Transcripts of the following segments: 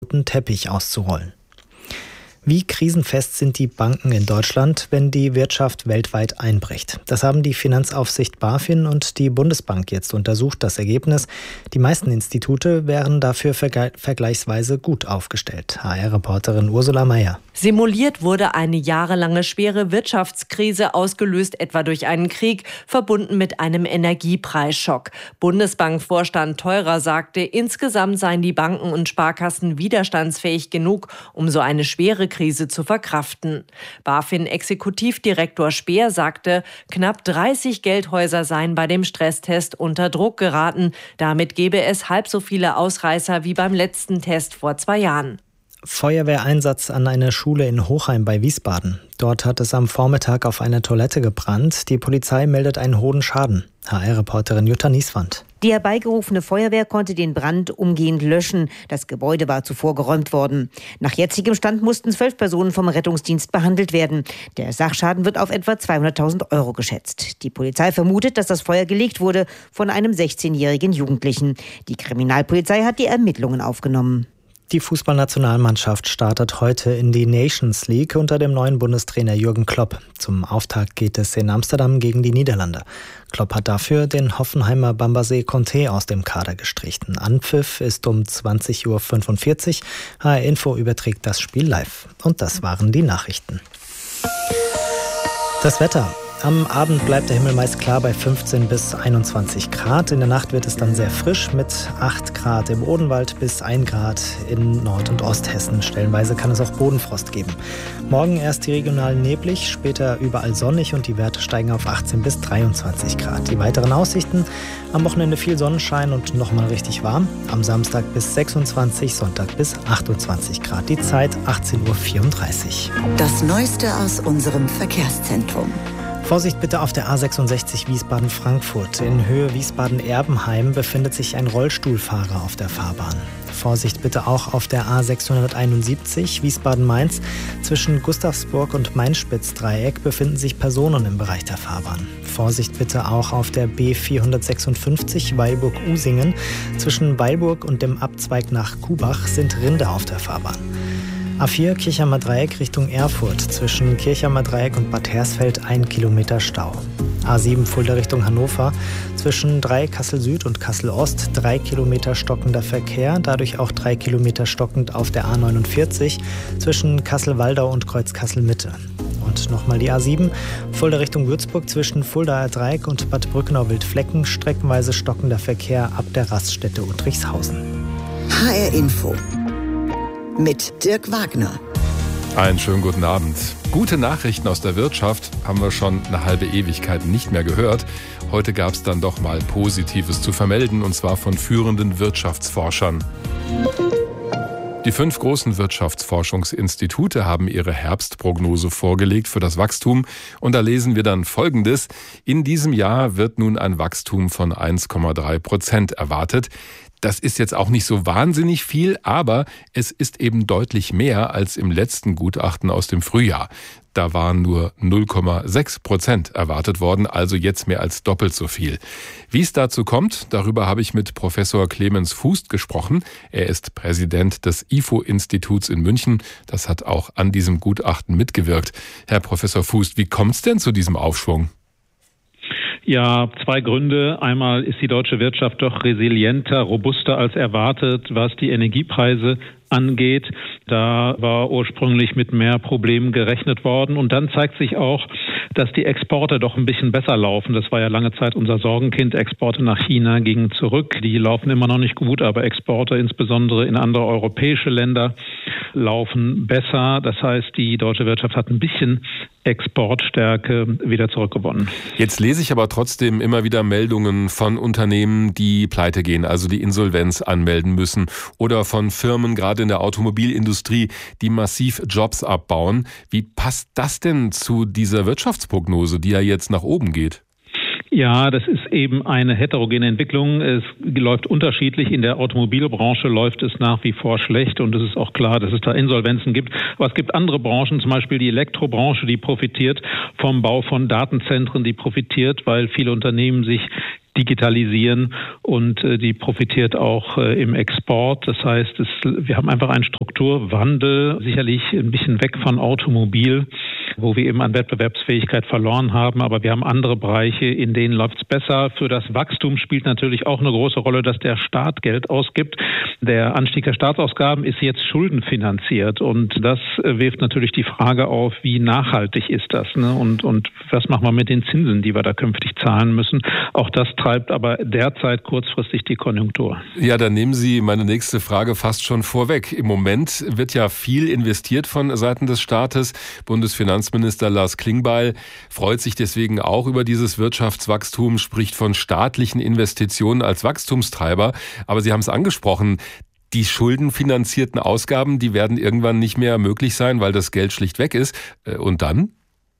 roten Teppich auszurollen. Wie krisenfest sind die Banken in Deutschland, wenn die Wirtschaft weltweit einbricht? Das haben die Finanzaufsicht BaFin und die Bundesbank jetzt untersucht. Das Ergebnis: Die meisten Institute wären dafür vergleichsweise gut aufgestellt. HR-Reporterin Ursula Mayer. Simuliert wurde eine jahrelange schwere Wirtschaftskrise, ausgelöst etwa durch einen Krieg, verbunden mit einem Energiepreisschock. Bundesbankvorstand Theurer sagte, insgesamt seien die Banken und Sparkassen widerstandsfähig genug, um so eine schwere Krise zu verkraften. BaFin-Exekutivdirektor Speer sagte, knapp 30 Geldhäuser seien bei dem Stresstest unter Druck geraten. Damit gebe es halb so viele Ausreißer wie beim letzten Test vor 2 Jahren. Feuerwehreinsatz an einer Schule in Hochheim bei Wiesbaden. Dort hat es am Vormittag auf einer Toilette gebrannt. Die Polizei meldet einen hohen Schaden. HR-Reporterin Jutta Nieswand. Die herbeigerufene Feuerwehr konnte den Brand umgehend löschen. Das Gebäude war zuvor geräumt worden. Nach jetzigem Stand mussten 12 Personen vom Rettungsdienst behandelt werden. Der Sachschaden wird auf etwa 200.000 € geschätzt. Die Polizei vermutet, dass das Feuer gelegt wurde von einem 16-jährigen Jugendlichen. Die Kriminalpolizei hat die Ermittlungen aufgenommen. Die Fußballnationalmannschaft startet heute in die Nations League unter dem neuen Bundestrainer Jürgen Klopp. Zum Auftakt geht es in Amsterdam gegen die Niederlande. Klopp hat dafür den Hoffenheimer Bambasé Conté aus dem Kader gestrichen. Anpfiff ist um 20.45 Uhr. HR Info überträgt das Spiel live. Und das waren die Nachrichten. Das Wetter. Am Abend bleibt der Himmel meist klar bei 15 bis 21 Grad. In der Nacht wird es dann sehr frisch mit 8 Grad im Odenwald bis 1 Grad in Nord- und Osthessen. Stellenweise kann es auch Bodenfrost geben. Morgen erst regional neblig, später überall sonnig und die Werte steigen auf 18 bis 23 Grad. Die weiteren Aussichten: am Wochenende viel Sonnenschein und nochmal richtig warm. Am Samstag bis 26, Sonntag bis 28 Grad. Die Zeit 18.34 Uhr. Das Neueste aus unserem Verkehrszentrum. Vorsicht bitte auf der A66 Wiesbaden-Frankfurt. In Höhe Wiesbaden-Erbenheim befindet sich ein Rollstuhlfahrer auf der Fahrbahn. Vorsicht bitte auch auf der A671 Wiesbaden-Mainz. Zwischen Gustavsburg und Mainspitz-Dreieck befinden sich Personen im Bereich der Fahrbahn. Vorsicht bitte auch auf der B456 Weilburg-Usingen. Zwischen Weilburg und dem Abzweig nach Kubach sind Rinder auf der Fahrbahn. A4 Kirchheimer Dreieck Richtung Erfurt. Zwischen Kirchheimer Dreieck und Bad Hersfeld 1 Kilometer Stau. A7 Fulda Richtung Hannover. Zwischen Kassel Süd und Kassel Ost 3 Kilometer stockender Verkehr. Dadurch auch 3 Kilometer stockend auf der A49. Zwischen Kassel-Waldau und Kreuz Kassel Mitte. Und nochmal die A7 Fulda Richtung Würzburg. Zwischen Fuldaer Dreieck und Bad Brückenau-Wildflecken streckenweise stockender Verkehr ab der Raststätte Uttrichshausen. HR Info mit Dirk Wagner. Einen schönen guten Abend. Gute Nachrichten aus der Wirtschaft haben wir schon eine halbe Ewigkeit nicht mehr gehört. Heute gab es dann doch mal Positives zu vermelden, und zwar von führenden Wirtschaftsforschern. Die 5 großen Wirtschaftsforschungsinstitute haben ihre Herbstprognose vorgelegt für das Wachstum. Und da lesen wir dann Folgendes: In diesem Jahr wird nun ein Wachstum von 1,3% erwartet. Das ist jetzt auch nicht so wahnsinnig viel, aber es ist eben deutlich mehr als im letzten Gutachten aus dem Frühjahr. Da waren nur 0,6% erwartet worden, also jetzt mehr als doppelt so viel. Wie es dazu kommt, darüber habe ich mit Professor Clemens Fußt gesprochen. Er ist Präsident des IFO-Instituts in München. Das hat auch an diesem Gutachten mitgewirkt. Herr Professor Fußt, wie kommt es denn zu diesem Aufschwung? Ja, 2 Gründe. Einmal ist die deutsche Wirtschaft doch resilienter, robuster als erwartet, was die Energiepreise angeht. Da war ursprünglich mit mehr Problemen gerechnet worden. Und dann zeigt sich auch, dass die Exporte doch ein bisschen besser laufen. Das war ja lange Zeit unser Sorgenkind. Exporte nach China gingen zurück. Die laufen immer noch nicht gut, aber Exporte insbesondere in andere europäische Länder laufen besser. Das heißt, die deutsche Wirtschaft hat ein bisschen Exportstärke wieder zurückgewonnen. Jetzt lese ich aber trotzdem immer wieder Meldungen von Unternehmen, die pleite gehen, also die Insolvenz anmelden müssen, oder von Firmen, gerade in der Automobilindustrie, die massiv Jobs abbauen. Wie passt das denn zu dieser Wirtschaftsprognose, die ja jetzt nach oben geht? Ja, das ist eben eine heterogene Entwicklung. Es läuft unterschiedlich. In der Automobilbranche läuft es nach wie vor schlecht, und es ist auch klar, dass es da Insolvenzen gibt. Aber es gibt andere Branchen, zum Beispiel die Elektrobranche, die profitiert vom Bau von Datenzentren, die profitiert, weil viele Unternehmen sich digitalisieren und die profitiert auch im Export. Das heißt, wir haben einfach einen Strukturwandel, sicherlich ein bisschen weg von Automobil, wo wir eben an Wettbewerbsfähigkeit verloren haben. Aber wir haben andere Bereiche, in denen läuft es besser. Für das Wachstum spielt natürlich auch eine große Rolle, dass der Staat Geld ausgibt. Der Anstieg der Staatsausgaben ist jetzt schuldenfinanziert. Und das wirft natürlich die Frage auf, wie nachhaltig ist das? Ne? Und was machen wir mit den Zinsen, die wir da künftig zahlen müssen? Auch das treibt aber derzeit kurzfristig die Konjunktur. Ja, dann nehmen Sie meine nächste Frage fast schon vorweg. Im Moment wird ja viel investiert von Seiten des Staates. Bundesfinanzminister Lars Klingbeil freut sich deswegen auch über dieses Wirtschaftswachstum, spricht von staatlichen Investitionen als Wachstumstreiber. Aber Sie haben es angesprochen, die schuldenfinanzierten Ausgaben, die werden irgendwann nicht mehr möglich sein, weil das Geld schlicht weg ist. Und dann?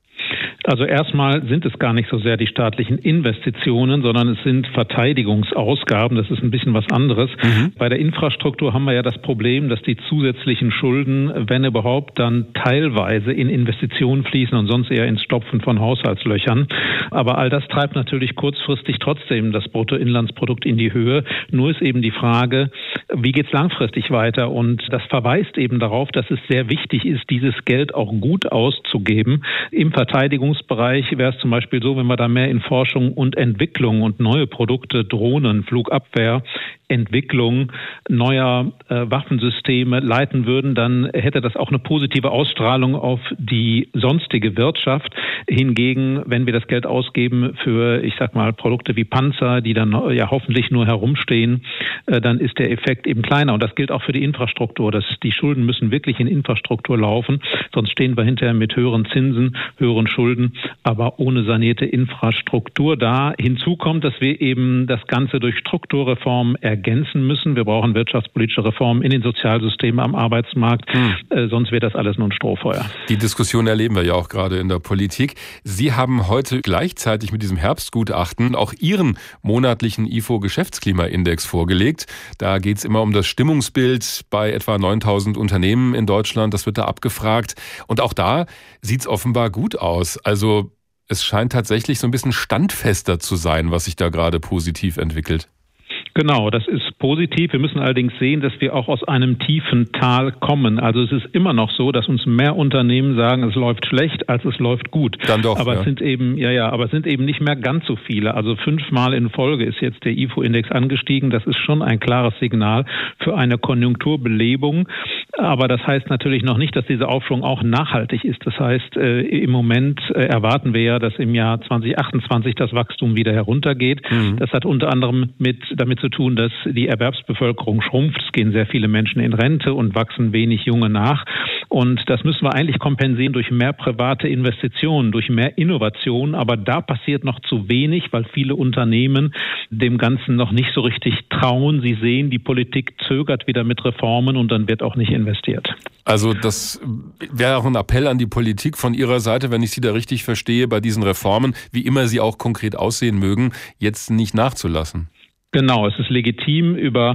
Also erstmal sind es gar nicht so sehr die staatlichen Investitionen, sondern es sind Verteidigungsausgaben. Das ist ein bisschen was anderes. Bei der Infrastruktur haben wir ja das Problem, dass die zusätzlichen Schulden, wenn überhaupt, dann teilweise in Investitionen fließen und sonst eher ins Stopfen von Haushaltslöchern. Aber all das treibt natürlich kurzfristig trotzdem das Bruttoinlandsprodukt in die Höhe. Nur ist eben die Frage, wie geht es langfristig weiter? Und das verweist eben darauf, dass es sehr wichtig ist, dieses Geld auch gut auszugeben. Im Verteidigungsbereich wäre es zum Beispiel so, wenn wir da mehr in Forschung und Entwicklung und neue Produkte, Drohnen, Flugabwehr, Entwicklung neuer Waffensysteme leiten würden, dann hätte das auch eine positive Ausstrahlung auf die sonstige Wirtschaft. Hingegen, wenn wir das Geld ausgeben für, ich sag mal, Produkte wie Panzer, die dann ja hoffentlich nur herumstehen, dann ist der Effekt eben kleiner. Und das gilt auch für die Infrastruktur. Die Schulden müssen wirklich in Infrastruktur laufen, sonst stehen wir hinterher mit höheren Zinsen, höheren Schulden, aber ohne sanierte Infrastruktur da. Hinzu kommt, dass wir eben das Ganze durch Strukturreformen ergänzen müssen. Wir brauchen wirtschaftspolitische Reformen in den Sozialsystemen, am Arbeitsmarkt. Sonst wird das alles nur ein Strohfeuer. Die Diskussion erleben wir ja auch gerade in der Politik. Sie haben heute gleichzeitig mit diesem Herbstgutachten auch Ihren monatlichen IFO-Geschäftsklimaindex vorgelegt. Da geht es immer um das Stimmungsbild bei etwa 9.000 Unternehmen in Deutschland. Das wird da abgefragt. Und auch da sieht es offenbar gut aus. Also es scheint tatsächlich so ein bisschen standfester zu sein, was sich da gerade positiv entwickelt. Genau, das ist positiv. Wir müssen allerdings sehen, dass wir auch aus einem tiefen Tal kommen. Also es ist immer noch so, dass uns mehr Unternehmen sagen, es läuft schlecht, als es läuft gut. Dann doch, aber es sind eben, aber es sind eben nicht mehr ganz so viele. Also 5-mal in Folge ist jetzt der IFO-Index angestiegen. Das ist schon ein klares Signal für eine Konjunkturbelebung. Aber das heißt natürlich noch nicht, dass dieser Aufschwung auch nachhaltig ist. Das heißt, im Moment erwarten wir ja, dass im Jahr 2028 das Wachstum wieder heruntergeht. Das hat unter anderem damit zu tun, dass die Erwerbsbevölkerung schrumpft. Es gehen sehr viele Menschen in Rente und wachsen wenig Junge nach. Und das müssen wir eigentlich kompensieren durch mehr private Investitionen, durch mehr Innovation. Aber da passiert noch zu wenig, weil viele Unternehmen dem Ganzen noch nicht so richtig trauen. Sie sehen, die Politik zögert wieder mit Reformen und dann wird auch nicht investiert. Also das wäre auch ein Appell an die Politik von Ihrer Seite, wenn ich Sie da richtig verstehe, bei diesen Reformen, wie immer sie auch konkret aussehen mögen, jetzt nicht nachzulassen. Genau, es ist legitim, über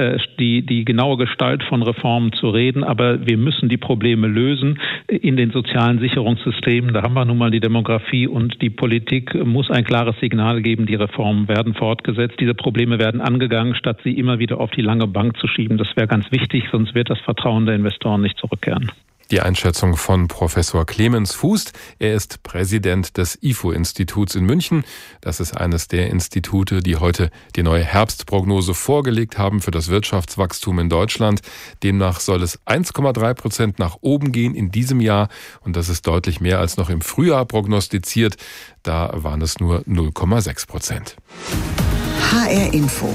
die genaue Gestalt von Reformen zu reden, aber wir müssen die Probleme lösen in den sozialen Sicherungssystemen. Da haben wir nun mal die Demografie und die Politik muss ein klares Signal geben, die Reformen werden fortgesetzt. Diese Probleme werden angegangen, statt sie immer wieder auf die lange Bank zu schieben. Das wäre ganz wichtig, sonst wird das Vertrauen der Investoren nicht zurückkehren. Die Einschätzung von Professor Clemens Fußt. Er ist Präsident des IFO-Instituts in München. Das ist eines der Institute, die heute die neue Herbstprognose vorgelegt haben für das Wirtschaftswachstum in Deutschland. Demnach soll es 1,3% nach oben gehen in diesem Jahr. Und das ist deutlich mehr als noch im Frühjahr prognostiziert. Da waren es nur 0,6%. HR Info.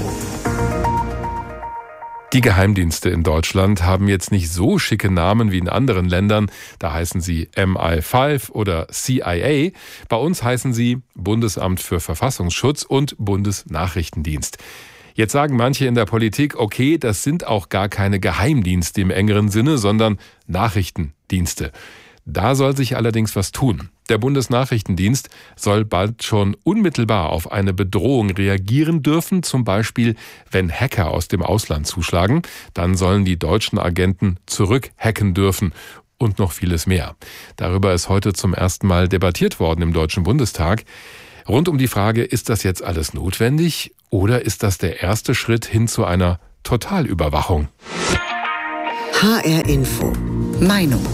Die Geheimdienste in Deutschland haben jetzt nicht so schicke Namen wie in anderen Ländern. Da heißen sie MI5 oder CIA. Bei uns heißen sie Bundesamt für Verfassungsschutz und Bundesnachrichtendienst. Jetzt sagen manche in der Politik, okay, das sind auch gar keine Geheimdienste im engeren Sinne, sondern Nachrichtendienste. Da soll sich allerdings was tun. Der Bundesnachrichtendienst soll bald schon unmittelbar auf eine Bedrohung reagieren dürfen, zum Beispiel, wenn Hacker aus dem Ausland zuschlagen. Dann sollen die deutschen Agenten zurückhacken dürfen und noch vieles mehr. Darüber ist heute zum ersten Mal debattiert worden im Deutschen Bundestag. Rund um die Frage, ist das jetzt alles notwendig oder ist das der erste Schritt hin zu einer Totalüberwachung? HR Info. Meinung.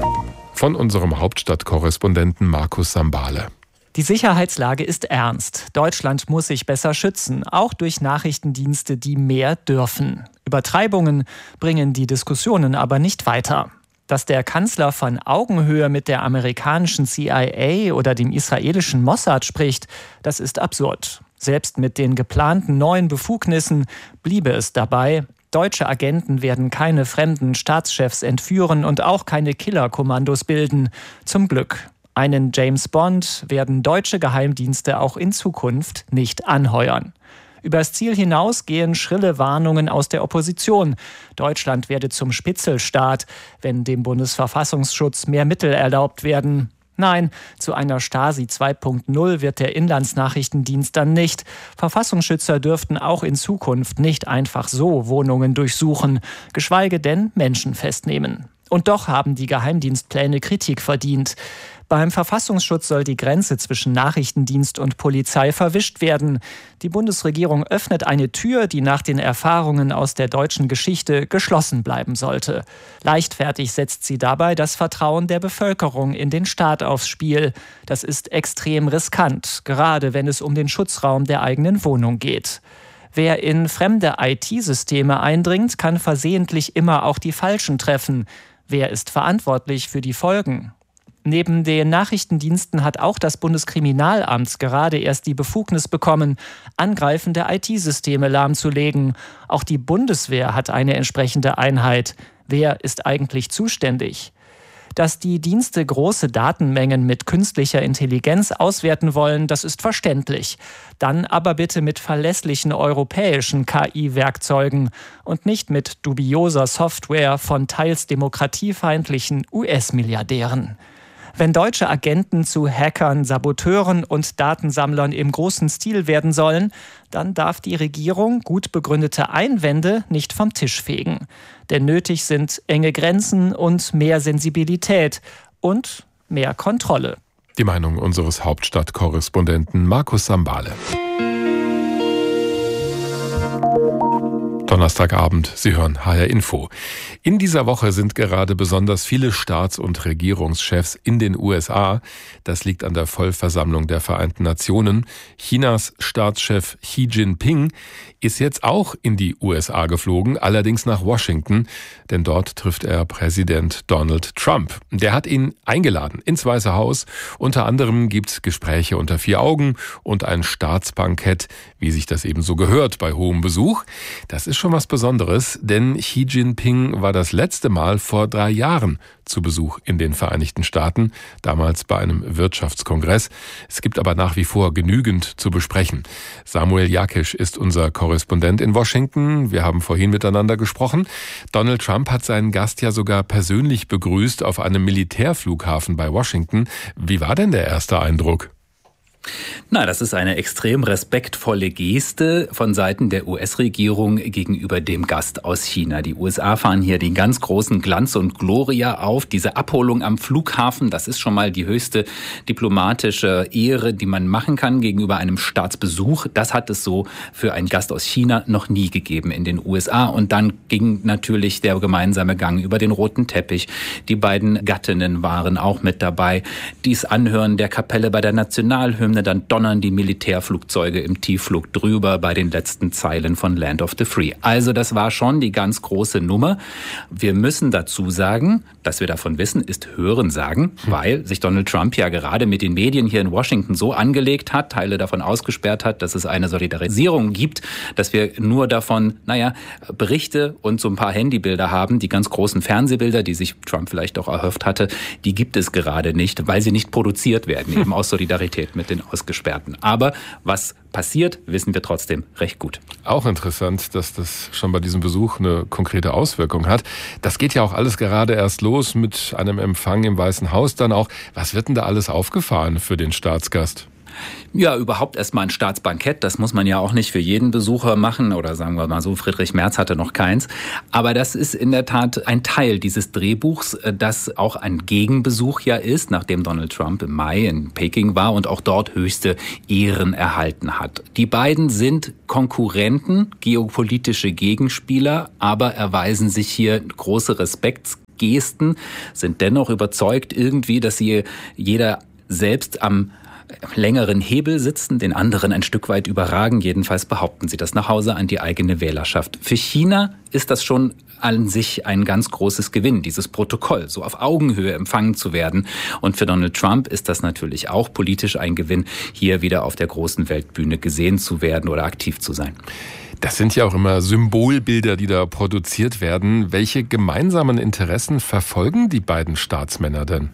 Von unserem Hauptstadtkorrespondenten Markus Sambale. Die Sicherheitslage ist ernst. Deutschland muss sich besser schützen, auch durch Nachrichtendienste, die mehr dürfen. Übertreibungen bringen die Diskussionen aber nicht weiter. Dass der Kanzler von Augenhöhe mit der amerikanischen CIA oder dem israelischen Mossad spricht, das ist absurd. Selbst mit den geplanten neuen Befugnissen bliebe es dabei. Deutsche Agenten werden keine fremden Staatschefs entführen und auch keine Killerkommandos bilden. Zum Glück. Einen James Bond werden deutsche Geheimdienste auch in Zukunft nicht anheuern. Übers Ziel hinaus gehen schrille Warnungen aus der Opposition. Deutschland werde zum Spitzelstaat, wenn dem Bundesverfassungsschutz mehr Mittel erlaubt werden. Nein, zu einer Stasi 2.0 wird der Inlandsnachrichtendienst dann nicht. Verfassungsschützer dürften auch in Zukunft nicht einfach so Wohnungen durchsuchen, geschweige denn Menschen festnehmen. Und doch haben die Geheimdienstpläne Kritik verdient. Beim Verfassungsschutz soll die Grenze zwischen Nachrichtendienst und Polizei verwischt werden. Die Bundesregierung öffnet eine Tür, die nach den Erfahrungen aus der deutschen Geschichte geschlossen bleiben sollte. Leichtfertig setzt sie dabei das Vertrauen der Bevölkerung in den Staat aufs Spiel. Das ist extrem riskant, gerade wenn es um den Schutzraum der eigenen Wohnung geht. Wer in fremde IT-Systeme eindringt, kann versehentlich immer auch die Falschen treffen. Wer ist verantwortlich für die Folgen? Neben den Nachrichtendiensten hat auch das Bundeskriminalamt gerade erst die Befugnis bekommen, angreifende IT-Systeme lahmzulegen. Auch die Bundeswehr hat eine entsprechende Einheit. Wer ist eigentlich zuständig? Dass die Dienste große Datenmengen mit künstlicher Intelligenz auswerten wollen, das ist verständlich. Dann aber bitte mit verlässlichen europäischen KI-Werkzeugen und nicht mit dubioser Software von teils demokratiefeindlichen US-Milliardären. Wenn deutsche Agenten zu Hackern, Saboteuren und Datensammlern im großen Stil werden sollen, dann darf die Regierung gut begründete Einwände nicht vom Tisch fegen. Denn nötig sind enge Grenzen und mehr Sensibilität und mehr Kontrolle. Die Meinung unseres Hauptstadtkorrespondenten Markus Sambale. Donnerstagabend, Sie hören HR Info. In dieser Woche sind gerade besonders viele Staats- und Regierungschefs in den USA. Das liegt an der Vollversammlung der Vereinten Nationen. Chinas Staatschef Xi Jinping ist jetzt auch in die USA geflogen, allerdings nach Washington, denn dort trifft er Präsident Donald Trump. Der hat ihn eingeladen ins Weiße Haus. Unter anderem gibt es Gespräche unter vier Augen und ein Staatsbankett, wie sich das eben so gehört bei hohem Besuch. Das ist schon was Besonderes, denn Xi Jinping war das letzte Mal vor 3 Jahren zu Besuch in den Vereinigten Staaten, damals bei einem Wirtschaftskongress. Es gibt aber nach wie vor genügend zu besprechen. Samuel Jakisch ist unser Korrespondent in Washington. Wir haben vorhin miteinander gesprochen. Donald Trump hat seinen Gast ja sogar persönlich begrüßt auf einem Militärflughafen bei Washington. Wie war denn der erste Eindruck? Na, das ist eine extrem respektvolle Geste von Seiten der US-Regierung gegenüber dem Gast aus China. Die USA fahren hier den ganz großen Glanz und Gloria auf. Diese Abholung am Flughafen, das ist schon mal die höchste diplomatische Ehre, die man machen kann gegenüber einem Staatsbesuch. Das hat es so für einen Gast aus China noch nie gegeben in den USA. Und dann ging natürlich der gemeinsame Gang über den roten Teppich. Die beiden Gattinnen waren auch mit dabei. Dies Anhören der Kapelle bei der Nationalhymne, dann donnern die Militärflugzeuge im Tiefflug drüber bei den letzten Zeilen von Land of the Free. Also das war schon die ganz große Nummer. Wir müssen dazu sagen, dass wir davon wissen, ist Hörensagen, weil sich Donald Trump ja gerade mit den Medien hier in Washington so angelegt hat, Teile davon ausgesperrt hat, dass es eine Solidarisierung gibt, dass wir nur davon, Berichte und so ein paar Handybilder haben. Die ganz großen Fernsehbilder, die sich Trump vielleicht auch erhofft hatte, die gibt es gerade nicht, weil sie nicht produziert werden, eben aus Solidarität mit den Ausgesperrten. Aber was passiert, wissen wir trotzdem recht gut. Auch interessant, dass das schon bei diesem Besuch eine konkrete Auswirkung hat. Das geht ja auch alles gerade erst los mit einem Empfang im Weißen Haus dann auch. Was wird denn da alles aufgefahren für den Staatsgast? Ja, überhaupt erstmal ein Staatsbankett. Das muss man ja auch nicht für jeden Besucher machen. Oder sagen wir mal so, Friedrich Merz hatte noch keins. Aber das ist in der Tat ein Teil dieses Drehbuchs, das auch ein Gegenbesuch ja ist, nachdem Donald Trump im Mai in Peking war und auch dort höchste Ehren erhalten hat. Die beiden sind Konkurrenten, geopolitische Gegenspieler, aber erweisen sich hier große Respektsgesten, sind dennoch überzeugt irgendwie, dass sie jeder selbst am längeren Hebel sitzen, den anderen ein Stück weit überragen. Jedenfalls behaupten sie das nach Hause an die eigene Wählerschaft. Für China ist das schon an sich ein ganz großes Gewinn, dieses Protokoll, so auf Augenhöhe empfangen zu werden. Und für Donald Trump ist das natürlich auch politisch ein Gewinn, hier wieder auf der großen Weltbühne gesehen zu werden oder aktiv zu sein. Das sind ja auch immer Symbolbilder, die da produziert werden. Welche gemeinsamen Interessen verfolgen die beiden Staatsmänner denn?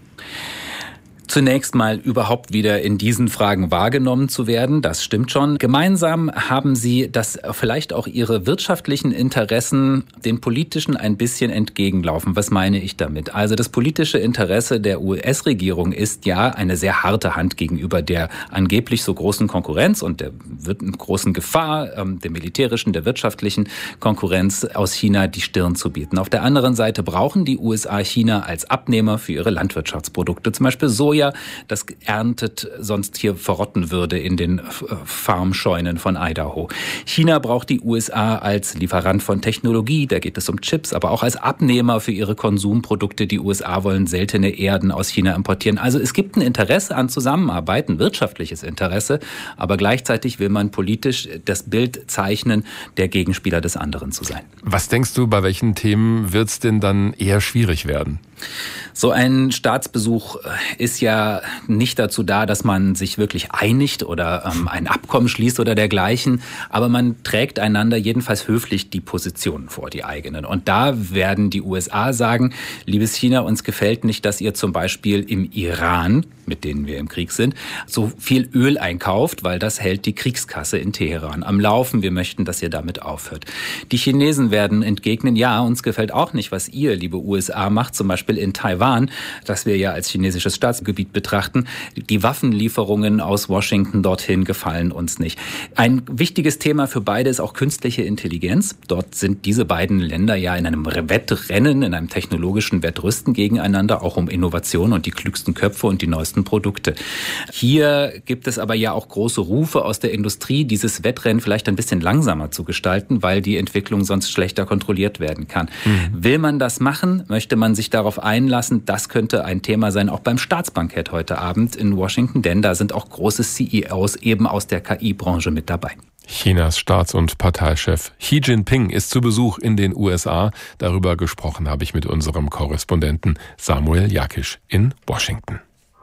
Zunächst mal überhaupt wieder in diesen Fragen wahrgenommen zu werden, das stimmt schon. Gemeinsam haben sie, dass vielleicht auch ihre wirtschaftlichen Interessen den politischen ein bisschen entgegenlaufen. Was meine ich damit? Also das politische Interesse der US-Regierung ist ja eine sehr harte Hand gegenüber der angeblich so großen Konkurrenz und der großen Gefahr, der militärischen, der wirtschaftlichen Konkurrenz aus China die Stirn zu bieten. Auf der anderen Seite brauchen die USA China als Abnehmer für ihre Landwirtschaftsprodukte, zum Beispiel Soja, das geerntet sonst hier verrotten würde in den Farmscheunen von Idaho. China braucht die USA als Lieferant von Technologie, da geht es um Chips, aber auch als Abnehmer für ihre Konsumprodukte. Die USA wollen seltene Erden aus China importieren. Also es gibt ein Interesse an Zusammenarbeit, ein wirtschaftliches Interesse, aber gleichzeitig will man politisch das Bild zeichnen, der Gegenspieler des anderen zu sein. Was denkst du, bei welchen Themen wird es denn dann eher schwierig werden? So ein Staatsbesuch ist ja nicht dazu da, dass man sich wirklich einigt oder ein Abkommen schließt oder dergleichen, aber man trägt einander jedenfalls höflich die Positionen vor, die eigenen. Und da werden die USA sagen, liebes China, uns gefällt nicht, dass ihr zum Beispiel im Iran, mit denen wir im Krieg sind, so viel Öl einkauft, weil das hält die Kriegskasse in Teheran am Laufen. Wir möchten, dass ihr damit aufhört. Die Chinesen werden entgegnen, ja, uns gefällt auch nicht, was ihr, liebe USA, macht, zum Beispiel in Taiwan, das wir ja als chinesisches Staatsgebiet betrachten. Die Waffenlieferungen aus Washington dorthin gefallen uns nicht. Ein wichtiges Thema für beide ist auch künstliche Intelligenz. Dort sind diese beiden Länder ja in einem Wettrennen, in einem technologischen Wettrüsten gegeneinander, auch um Innovation und die klügsten Köpfe und die neuesten Produkte. Hier gibt es aber ja auch große Rufe aus der Industrie, dieses Wettrennen vielleicht ein bisschen langsamer zu gestalten, weil die Entwicklung sonst schlechter kontrolliert werden kann. Will man das machen? Möchte man sich darauf einlassen? Das könnte ein Thema sein, auch beim Staatsbankett heute Abend in Washington, denn da sind auch große CEOs eben aus der KI-Branche mit dabei. Chinas Staats- und Parteichef Xi Jinping ist zu Besuch in den USA. Darüber gesprochen habe ich mit unserem Korrespondenten Samuel Jakisch in Washington.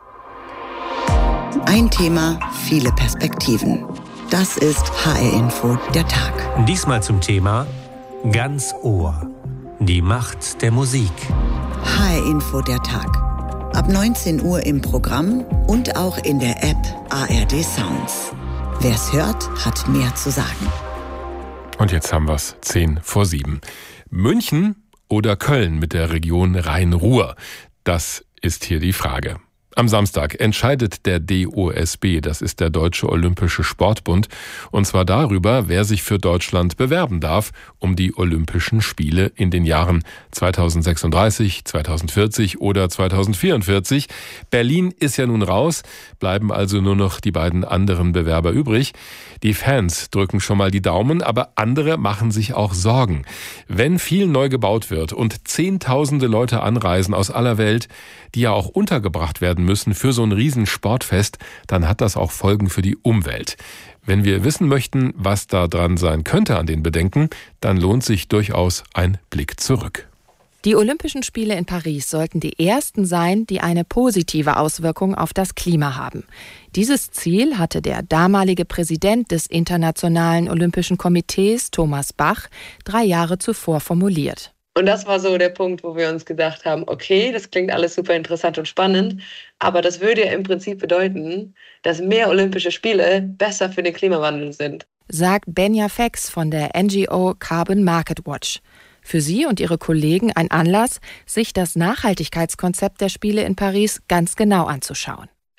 Ein Thema, viele Perspektiven. Das ist HR Info, der Tag. Diesmal zum Thema Ganz Ohr. Die Macht der Musik. HR Info, der Tag. Ab 19 Uhr im Programm und auch in der App ARD Sounds. Wer's hört, hat mehr zu sagen. Und jetzt haben wir's 6:10. München oder Köln mit der Region Rhein-Ruhr? Das ist hier die Frage. Am Samstag entscheidet der DOSB, das ist der Deutsche Olympische Sportbund, und zwar darüber, wer sich für Deutschland bewerben darf, um die Olympischen Spiele in den Jahren 2036, 2040 oder 2044. Berlin ist ja nun raus, bleiben also nur noch die beiden anderen Bewerber übrig. Die Fans drücken schon mal die Daumen, aber andere machen sich auch Sorgen. Wenn viel neu gebaut wird und Zehntausende Leute anreisen aus aller Welt, die ja auch untergebracht werden müssen für so ein Riesensportfest, dann hat das auch Folgen für die Umwelt. Wenn wir wissen möchten, was da dran sein könnte an den Bedenken, dann lohnt sich durchaus ein Blick zurück. Die Olympischen Spiele in Paris sollten die ersten sein, die eine positive Auswirkung auf das Klima haben. Dieses Ziel hatte der damalige Präsident des Internationalen Olympischen Komitees, Thomas Bach, 3 Jahre zuvor formuliert. Und das war so der Punkt, wo wir uns gedacht haben, okay, das klingt alles super interessant und spannend, aber das würde ja im Prinzip bedeuten, dass mehr Olympische Spiele besser für den Klimawandel sind. Sagt Benja Fex von der NGO Carbon Market Watch. Für sie und ihre Kollegen ein Anlass, sich das Nachhaltigkeitskonzept der Spiele in Paris ganz genau anzuschauen.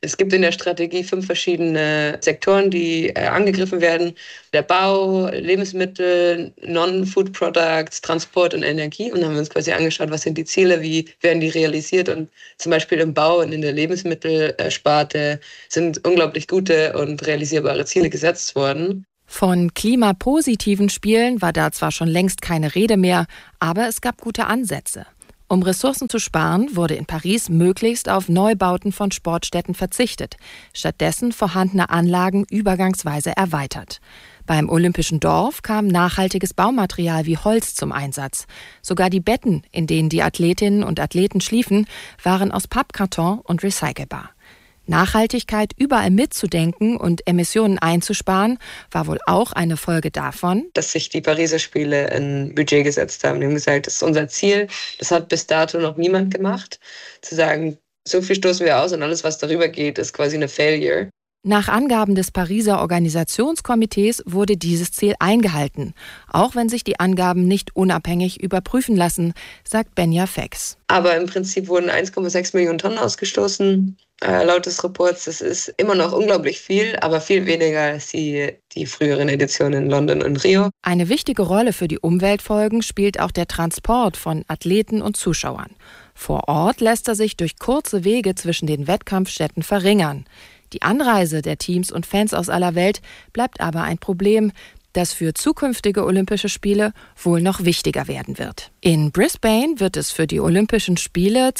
Es gibt in der Strategie 5 verschiedene Sektoren, die angegriffen werden. Der Bau, Lebensmittel, Non-Food Products, Transport und Energie. Und dann haben wir uns quasi angeschaut, was sind die Ziele, wie werden die realisiert. Und zum Beispiel im Bau und in der Lebensmittelsparte sind unglaublich gute und realisierbare Ziele gesetzt worden. Von klimapositiven Spielen war da zwar schon längst keine Rede mehr, aber es gab gute Ansätze. Um Ressourcen zu sparen, wurde in Paris möglichst auf Neubauten von Sportstätten verzichtet, stattdessen vorhandene Anlagen übergangsweise erweitert. Beim Olympischen Dorf kam nachhaltiges Baumaterial wie Holz zum Einsatz. Sogar die Betten, in denen die Athletinnen und Athleten schliefen, waren aus Pappkarton und recycelbar. Nachhaltigkeit überall mitzudenken und Emissionen einzusparen, war wohl auch eine Folge davon, dass sich die Pariser Spiele ein Budget gesetzt haben. Die haben gesagt, das ist unser Ziel. Das hat bis dato noch niemand gemacht. Zu sagen, so viel stoßen wir aus und alles, was darüber geht, ist quasi eine Failure. Nach Angaben des Pariser Organisationskomitees wurde dieses Ziel eingehalten, auch wenn sich die Angaben nicht unabhängig überprüfen lassen, sagt Benja Fex. Aber im Prinzip wurden 1,6 Millionen Tonnen ausgestoßen, laut des Reports. Das ist immer noch unglaublich viel, aber viel weniger als die früheren Editionen in London und Rio. Eine wichtige Rolle für die Umweltfolgen spielt auch der Transport von Athleten und Zuschauern. Vor Ort lässt er sich durch kurze Wege zwischen den Wettkampfstätten verringern. Die Anreise der Teams und Fans aus aller Welt bleibt aber ein Problem, das für zukünftige Olympische Spiele wohl noch wichtiger werden wird. In Brisbane wird es für die Olympischen Spiele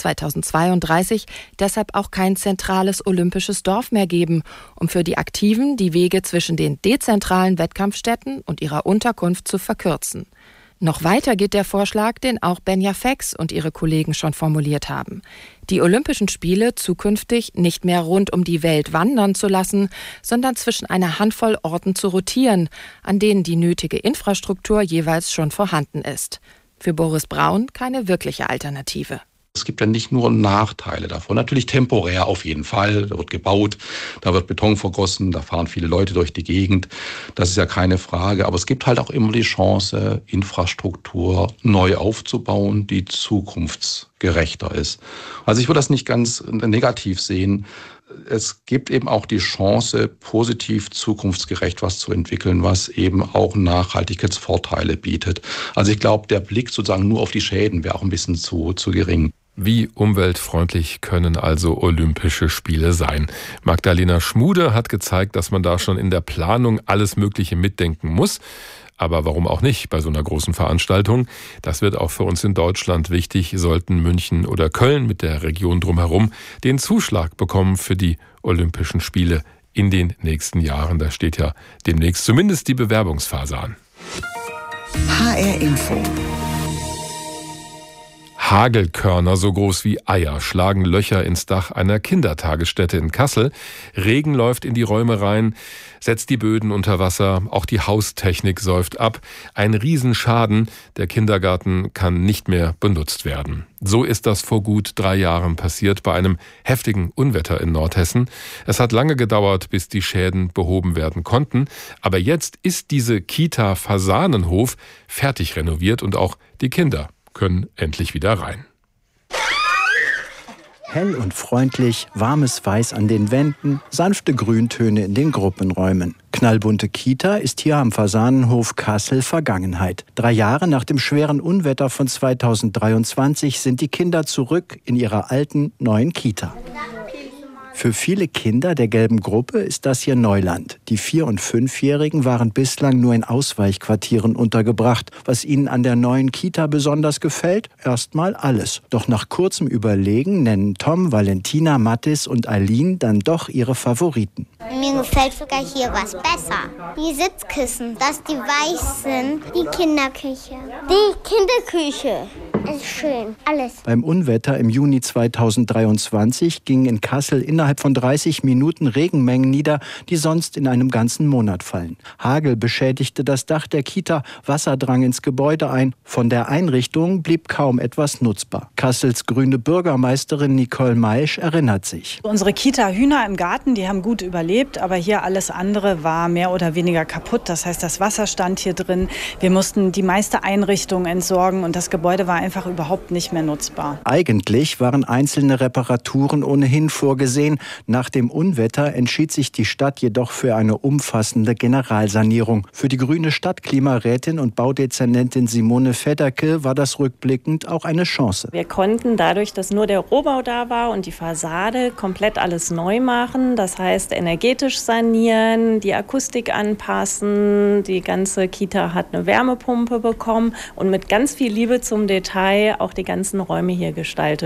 2032 deshalb auch kein zentrales olympisches Dorf mehr geben, um für die Aktiven die Wege zwischen den dezentralen Wettkampfstätten und ihrer Unterkunft zu verkürzen. Noch weiter geht der Vorschlag, den auch Benja Fex und ihre Kollegen schon formuliert haben. Die Olympischen Spiele zukünftig nicht mehr rund um die Welt wandern zu lassen, sondern zwischen einer Handvoll Orten zu rotieren, an denen die nötige Infrastruktur jeweils schon vorhanden ist. Für Boris Braun keine wirkliche Alternative. Es gibt ja nicht nur Nachteile davon. Natürlich temporär auf jeden Fall. Da wird gebaut, da wird Beton vergossen, da fahren viele Leute durch die Gegend. Das ist ja keine Frage. Aber es gibt halt auch immer die Chance, Infrastruktur neu aufzubauen, die zukunftsgerechter ist. Also ich würde das nicht ganz negativ sehen. Es gibt eben auch die Chance, positiv zukunftsgerecht was zu entwickeln, was eben auch Nachhaltigkeitsvorteile bietet. Also ich glaube, der Blick sozusagen nur auf die Schäden wäre auch ein bisschen zu gering. Wie umweltfreundlich können also Olympische Spiele sein? Magdalena Schmude hat gezeigt, dass man da schon in der Planung alles Mögliche mitdenken muss. Aber warum auch nicht bei so einer großen Veranstaltung? Das wird auch für uns in Deutschland wichtig, sollten München oder Köln mit der Region drumherum den Zuschlag bekommen für die Olympischen Spiele in den nächsten Jahren. Da steht ja demnächst zumindest die Bewerbungsphase an. HR Info. Hagelkörner so groß wie Eier schlagen Löcher ins Dach einer Kindertagesstätte in Kassel. Regen läuft in die Räume rein, setzt die Böden unter Wasser, auch die Haustechnik säuft ab. Ein Riesenschaden, der Kindergarten kann nicht mehr benutzt werden. So ist das vor gut 3 Jahren passiert bei einem heftigen Unwetter in Nordhessen. Es hat lange gedauert, bis die Schäden behoben werden konnten. Aber jetzt ist diese Kita Fasanenhof fertig renoviert und auch die Kinder können endlich wieder rein. Hell und freundlich, warmes Weiß an den Wänden, sanfte Grüntöne in den Gruppenräumen. Knallbunte Kita ist hier am Fasanenhof Kassel Vergangenheit. 3 Jahre nach dem schweren Unwetter von 2023 sind die Kinder zurück in ihrer alten, neuen Kita. Für viele Kinder der gelben Gruppe ist das hier Neuland. Die 4- und 5-Jährigen waren bislang nur in Ausweichquartieren untergebracht. Was ihnen an der neuen Kita besonders gefällt? Erstmal alles. Doch nach kurzem Überlegen nennen Tom, Valentina, Mattis und Aline dann doch ihre Favoriten. Mir gefällt sogar hier was besser. Die Sitzkissen, dass die weich sind. Die Kinderküche. Die Kinderküche ist schön. Alles. Beim Unwetter im Juni 2023 gingen in Kassel innerhalb von 30 Minuten Regenmengen nieder, die sonst in einem ganzen Monat fallen. Hagel beschädigte das Dach der Kita, Wasser drang ins Gebäude ein. Von der Einrichtung blieb kaum etwas nutzbar. Kassels grüne Bürgermeisterin Nicole Maisch erinnert sich. Unsere Kita-Hühner im Garten, die haben gut überlebt, aber hier alles andere war mehr oder weniger kaputt. Das heißt, das Wasser stand hier drin. Wir mussten die meiste Einrichtung entsorgen und das Gebäude war einfach einfach überhaupt nicht mehr nutzbar. Eigentlich waren einzelne Reparaturen ohnehin vorgesehen. Nach dem Unwetter entschied sich die Stadt jedoch für eine umfassende Generalsanierung. Für die grüne Stadtklimarätin und Baudezernentin Simone Fedderke war das rückblickend auch eine Chance. Wir konnten dadurch, dass nur der Rohbau da war und die Fassade, komplett alles neu machen. Das heißt, energetisch sanieren, die Akustik anpassen. Die ganze Kita hat eine Wärmepumpe bekommen und mit ganz viel Liebe zum Detail auch die ganzen Räume hier gestaltet.